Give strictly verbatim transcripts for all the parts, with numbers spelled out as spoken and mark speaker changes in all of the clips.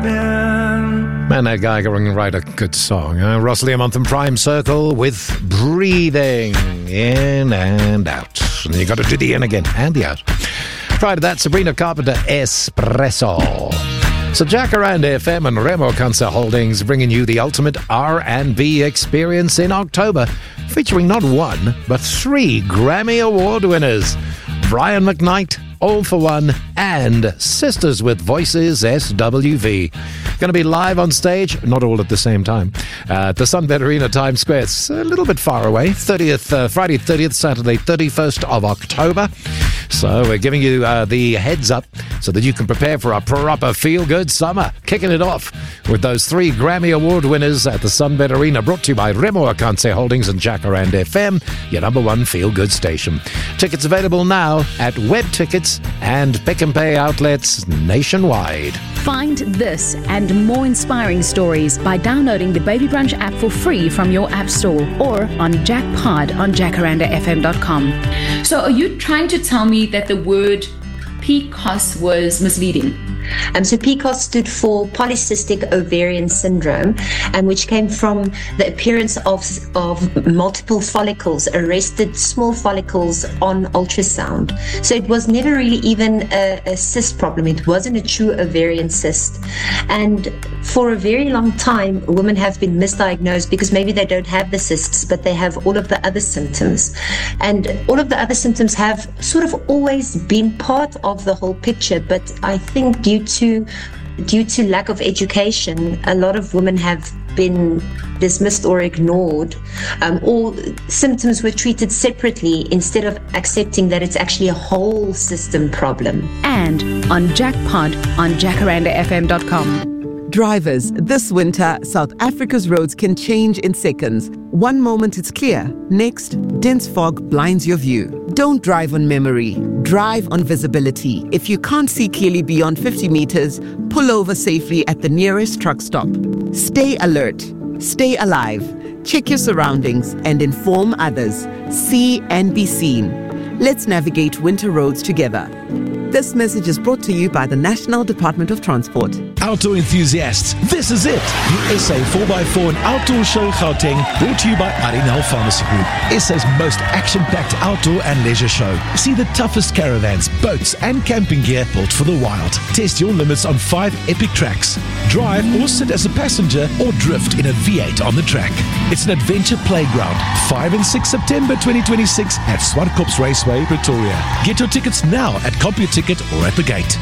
Speaker 1: been.
Speaker 2: Man, that guy can write a good song. Uh, Rosalie a month in Prime Circle with Breathing In and Out. And you got to do the in again and the out. Prior to that, Sabrina Carpenter, Espresso. So Jacaranda F M and Remo Cancer Holdings bringing you the ultimate R and B experience in October, featuring not one, but three Grammy Award winners. Brian McKnight, All For One, and Sisters with Voices S W V. Going to be live on stage, not all at the same time, uh, at the Sunbed Arena, Times Square. It's a little bit far away. thirtieth, uh, Friday thirtieth, Saturday thirty-first of October. So we're giving you uh, the heads up so that you can prepare for a proper feel-good summer. Kicking it off with those three Grammy Award winners at the Sunbed Arena, brought to you by Remo Akanse Holdings and Jacaranda F M, your number one feel-good station. Tickets available now at Web Tickets and Pick and Pay outlets nationwide.
Speaker 3: Find this and more inspiring stories by downloading the Baby Brunch app for free from your app store or on Jackpod on jacaranda f m dot com.
Speaker 4: So are you trying to tell me that the word P C O S was misleading?
Speaker 5: Um, so P C O S stood for polycystic ovarian syndrome, um, which came from the appearance of, of multiple follicles, arrested small follicles on ultrasound. So it was never really even a, a cyst problem. It wasn't a true ovarian cyst. And for a very long time, women have been misdiagnosed because maybe they don't have the cysts, but they have all of the other symptoms. And all of the other symptoms have sort of always been part of the whole picture, but I think due to due to lack of education, a lot of women have been dismissed or ignored. Um, all symptoms were treated separately instead of accepting that it's actually a whole system problem.
Speaker 3: And on Jackpod on jacaranda f m dot com.
Speaker 6: Drivers, this winter, South Africa's roads can change in seconds. One moment it's clear, next, dense fog blinds your view. Don't drive on memory, drive on visibility. If you can't see clearly beyond fifty meters, pull over safely at the nearest truck stop. Stay alert, stay alive, check your surroundings and inform others. See and be seen. Let's navigate winter roads together. This message is brought to you by the National Department of Transport.
Speaker 7: Outdoor enthusiasts, this is it. The S A four by four and Outdoor Show Gauteng, brought to you by Arinal Pharmacy Group. S A's most action-packed outdoor and leisure show. See the toughest caravans, boats and camping gear built for the wild. Test your limits on five epic tracks. Drive or sit as a passenger or drift in a V eight on the track. It's an adventure playground. five and six September twenty twenty-six at Swartkops Raceway, Pretoria. Get your tickets now at CompuTicket or at the gate.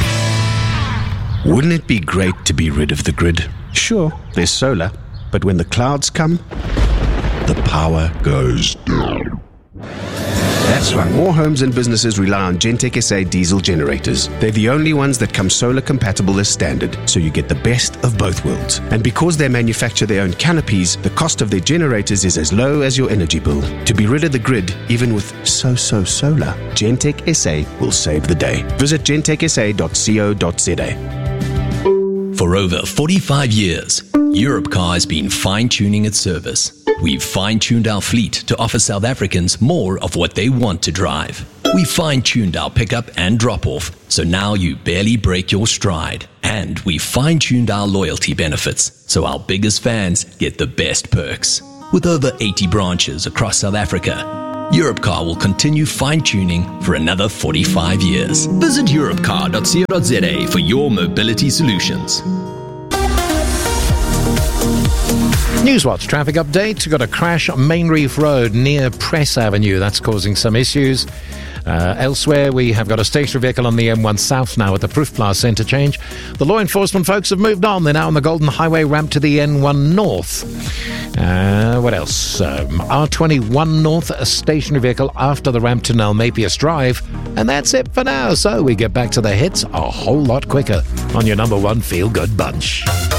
Speaker 8: Wouldn't it be great to be rid of the grid? Sure, there's solar, but when the clouds come, the power goes down. That's why more homes and businesses rely on Gentech S A diesel generators. They're the only ones that come solar compatible as standard, so you get the best of both worlds. And because they manufacture their own canopies, the cost of their generators is as low as your energy bill. To be rid of the grid, even with so-so solar, Gentech S A will save the day. Visit gentech s a dot co dot z a.
Speaker 9: For over forty-five years, Europcar has been fine-tuning its service. We've fine-tuned our fleet to offer South Africans more of what they want to drive. We fine-tuned our pickup and drop-off, so now you barely break your stride. And we fine-tuned our loyalty benefits, so our biggest fans get the best perks. With over eighty branches across South Africa, Europcar will continue fine-tuning for another forty-five years. Visit europcar dot co dot z a for your mobility solutions.
Speaker 2: Newswatch traffic update. We've got a crash on Main Reef Road near Press Avenue. That's causing some issues. Uh, elsewhere, we have got a stationary vehicle on the M one South now at the Proof Plus interchange. The law enforcement folks have moved on. They're now on the Golden Highway ramp to the N one North. Uh, what else? Um, R twenty-one North, a stationary vehicle after the ramp to Nalmapius Drive. And that's it for now. So we get back to the hits a whole lot quicker on your number one feel-good bunch.